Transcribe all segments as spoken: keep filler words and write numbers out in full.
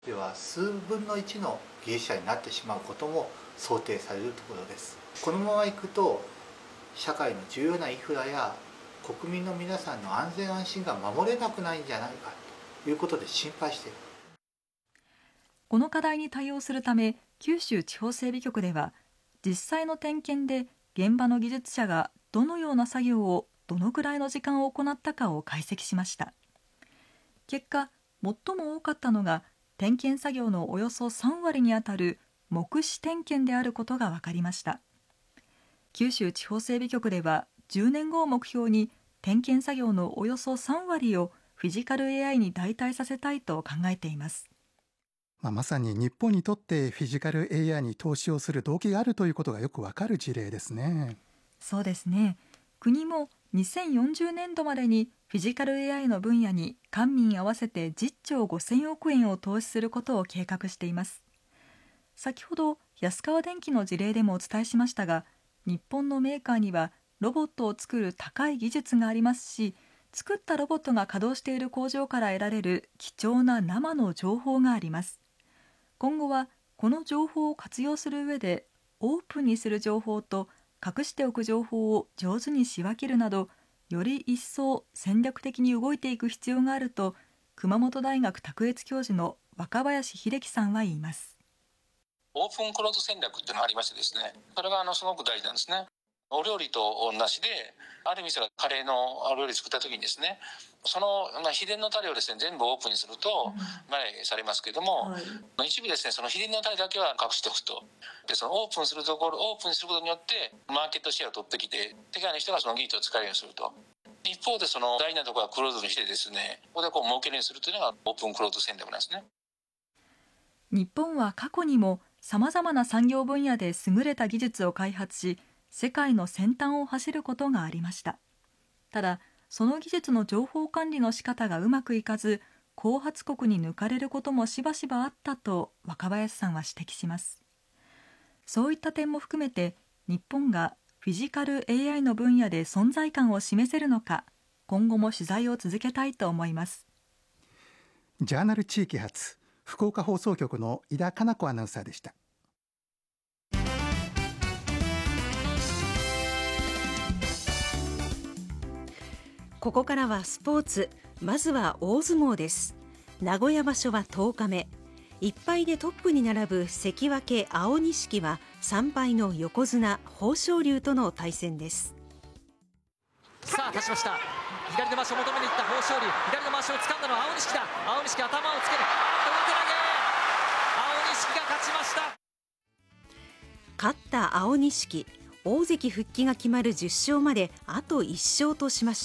では数分のいちの技術者になってしまうことも想定されるところです。このままいくと社会の重要なインフラや国民の皆さんの安全安心が守れなくないんじゃないかということで心配している。 この課題に対応するため、九州地方整備局では実際の点検で現場の技術者がどのような作業をどのくらいの時間を行ったかを解析しました。結果、最も多かったのが点検作業のおよそさんわりにあたる目視点検であることが分かりました。九州地方整備局ではじゅうねんごを目標に点検作業のおよそさんわりをフィジカル エーアイ に代替させたいと考えています。 まあ、まさに日本にとってフィジカル エーアイ に投資をする動機があるということがよくわかる事例ですね。 そうですね。国もにせんよんじゅうねんどまでにフィジカル エーアイ の分野に官民合わせてじゅっちょうごせんおくえんを投資することを計画しています。先ほど安川電機の事例でもお伝えしましたが、日本のメーカーにはロボットを作る高い技術がありますし、作ったロボットが稼働している工場から得られる貴重な生の情報があります。今後はこの情報を活用する上で、オープンにする情報と隠しておく情報を上手に仕分けるなど、より一層戦略的に動いていく必要があると、熊本大学卓越教授の若林秀樹さんは言います。 オープンクローズ戦略っていうのがありましてですね、それがあのすごく大事なんですね。お料理と同じで、ある店がカレーのお料理作った時にですね、その、まあ、秘伝のタレをですね全部オープンにするとマネーされますけれども、はい、一部ですねその秘伝のタレだけは隠しておくと。でそのオープンするところオープンすることによってマーケットシェアを取ってきて、世界の人がその技術を使えるようにすると。一方でその大事なところはクローズにしてですね、ここでこう儲けるようにするというのがオープンクローズ戦略なんですね。 日本は過去にもさまざまな産業分野で優れた技術を開発し、世界の先端を走ることがありました。ただ、その技術の情報管理の仕方がうまくいかず、後発国に抜かれることもしばしばあったと若林さんは指摘します。そういった点も含めて、日本がフィジカル エーアイ の分野で存在感を示せるのか、今後も取材を続けたいと思います。 ジャーナル地域発、福岡放送局の井田香奈子アナウンサーでした。 ここからはスポーツ。まずは大相撲です。名古屋場所はとおかめ。いっぱいでトップに並ぶ関脇青錦はさんばいの横綱豊昇龍との対戦です。 さあ立ちました。左の回しを求めにいった豊昇龍、左の回しを掴んだのは青錦だ。青錦頭をつける、あーっと上手投げ、青錦が勝ちました。 勝った青錦、大関復帰が決まるじゅっしょうまであといっしょうとしました。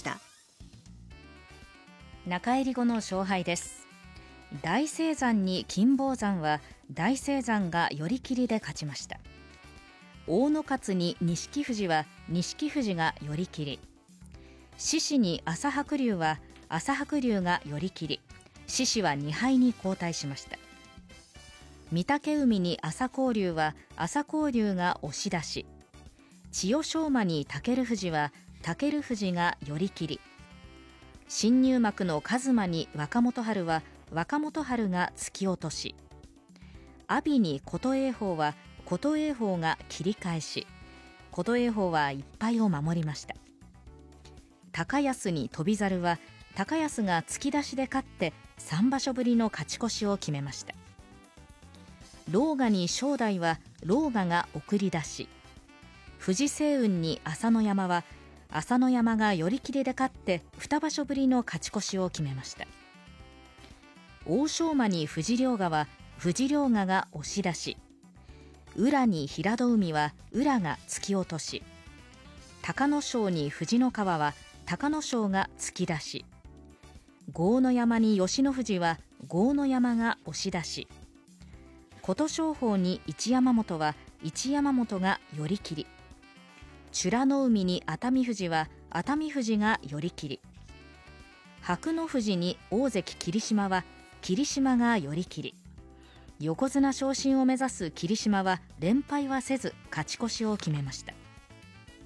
中入り後の勝敗です。大青山に金峰山は大青山が寄り切りで勝ちました。大野勝に錦富士は錦富士が寄り切り、獅子に朝白龍は朝白龍が寄り切り、獅子はにはいに後退しました。御嶽海に朝紅龍は朝紅龍が押し出し、千代翔馬に武富士は武富士が寄り切り、新入幕の一馬に若元春は若元春が突き落とし、阿炎に琴恵峰は琴恵峰が切り返し、琴恵峰はいっぱいを守りました。高安に翔猿は高安が突き出しで勝ってさんばしょぶりの勝ち越しを決めました。狼雅に正代は狼雅が送り出し、富士青雲に朝乃山は朝乃山が寄り切りで勝ってにばしょぶりの勝ち越しを決めました。欧勝馬に富士凌河は富士凌河が押し出し、宇良に平戸海は宇良が突き落とし、隆の勝に富士の川は隆の勝が突き出し、豪ノ山に吉野富士は豪ノ山が押し出し、琴勝峰に一山本は一山本が寄り切り、美らの海に熱海富士は熱海富士が寄り切り、白の富士に大関霧島は霧島が寄り切り、横綱昇進を目指す霧島は連敗はせず勝ち越しを決めました。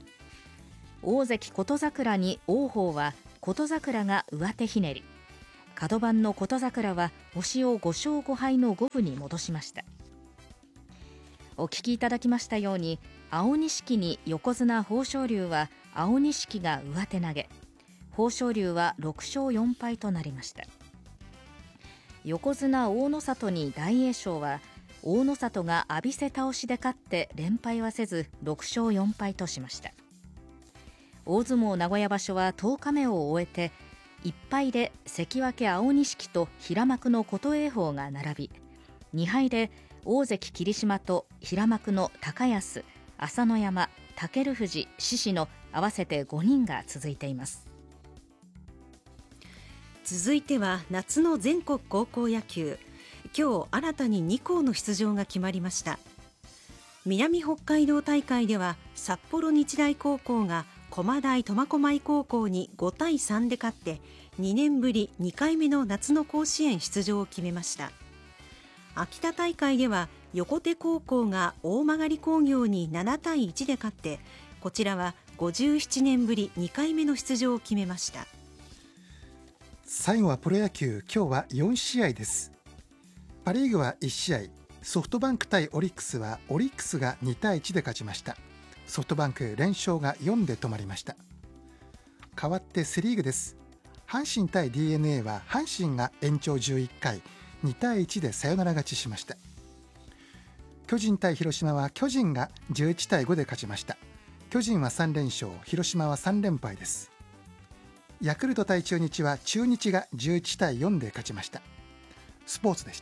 大関琴櫻に王鵬は琴櫻が上手ひねり、 角番の琴櫻は星をご勝ご敗の五分に戻しました。お聞きいただきましたように、青錦に横綱豊昇龍は青錦が上手投げ、豊昇龍はろく勝よん敗となりました。横綱大の里に大栄翔は大の里が浴びせ倒しで勝って連敗はせずろく勝よん敗としました。大相撲名古屋場所はとおかめを終えていっ敗で関脇青錦と平幕の琴恵峰が並び、に敗で大関霧島と平幕の高安、朝乃山、尊富士、獅司の合わせてごにんが続いています。 続いては夏の全国高校野球、今日新たにに校の出場が決まりました。南北海道大会では札幌日大高校が駒大苫小牧高校にご対さんで勝ってにねんぶりにかいめの夏の甲子園出場を決めました。秋田大会では横手高校が大曲工業になな対いちで勝って、こちらはごじゅうななねんぶりにかいめの出場を決めました。 最後はプロ野球、今日はよん試合です。パリーグはいち試合、ソフトバンク対オリックスはオリックスがに対いちで勝ちました。ソフトバンク連勝がよんで止まりました。代わってセリーグです。阪神対 ディーエヌエー は阪神が延長じゅういっかいに対いちでサヨナラ勝ちしました。巨人対広島は巨人がじゅういち対ごで勝ちました。巨人はさん連勝、広島はさん連敗です。ヤクルト対中日は中日がじゅういち対よんで勝ちました。スポーツでした。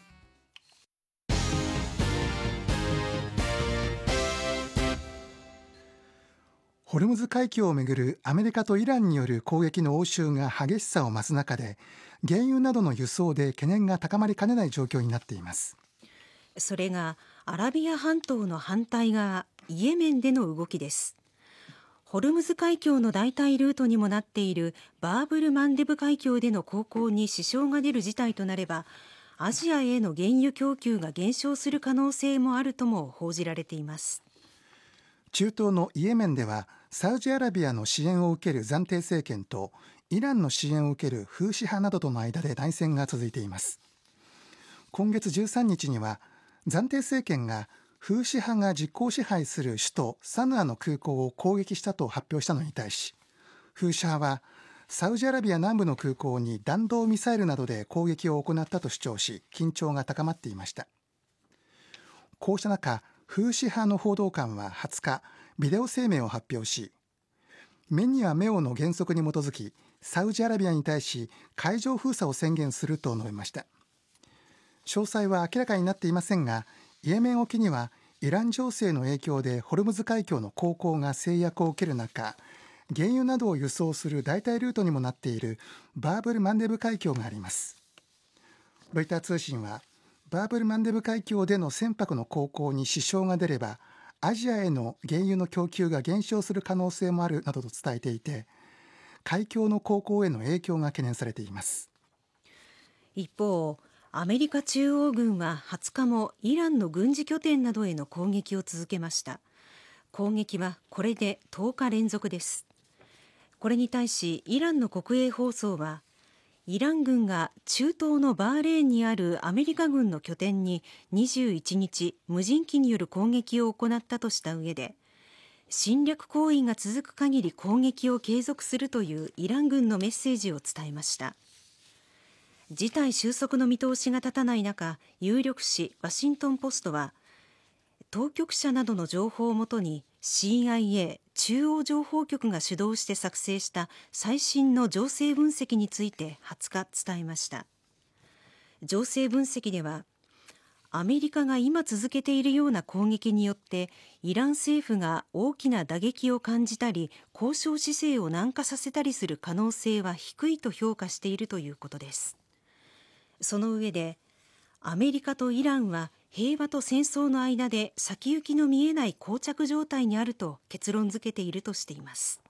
ホルムズ海峡をめぐるアメリカとイランによる攻撃の応酬が激しさを増す中で、原油などの輸送で懸念が高まりかねない状況になっています。 それがアラビア半島の反対側、イエメンでの動きです。ホルムズ海峡の代替ルートにもなっているバーブルマンデブ海峡での航行に支障が出る事態となれば、アジアへの原油供給が減少する可能性もあるとも報じられています。 中東のイエメンではサウジアラビアの支援を受ける暫定政権とイランの支援を受けるフーシ派などとの間で内戦が続いています。今月じゅうさんにちには暫定政権がフーシ派が実効支配する首都サヌアの空港を攻撃したと発表したのに対し、フーシ派はサウジアラビア南部の空港に弾道ミサイルなどで攻撃を行ったと主張し、緊張が高まっていました。こうした中、フーシ派の報道官ははつかビデオ声明を発表し、目には目をの原則に基づきサウジアラビアに対し海上封鎖を宣言すると述べました。詳細は明らかになっていませんが、イエメン沖にはイラン情勢の影響でホルムズ海峡の航行が制約を受ける中、原油などを輸送する代替ルートにもなっているバーブルマンデブ海峡があります。ロイター通信は、バーブルマンデブ海峡での船舶の航行に支障が出ればアジアへの原油の供給が減少する可能性もあるなどと伝えていて、海峡の航行への影響が懸念されています。 一方、アメリカ中央軍ははつかもイランの軍事拠点などへの攻撃を続けました。攻撃はこれでとおか連続です。これに対しイランの国営放送は、イラン軍が中東のバーレーンにあるアメリカ軍の拠点ににじゅういちにち無人機による攻撃を行ったとした上で、侵略行為が続く限り攻撃を継続するというイラン軍のメッセージを伝えました。事態収束の見通しが立たない中、有力紙ワシントンポストは、当局者などの情報をもとに シーアイエー 中央情報局が主導して作成した最新の情勢分析についてはつか伝えました。情勢分析では、アメリカが今続けているような攻撃によってイラン政府が大きな打撃を感じたり交渉姿勢を軟化させたりする可能性は低いと評価しているということです。その上で、アメリカとイランは平和と戦争の間で先行きの見えない膠着状態にあると結論付けているとしています。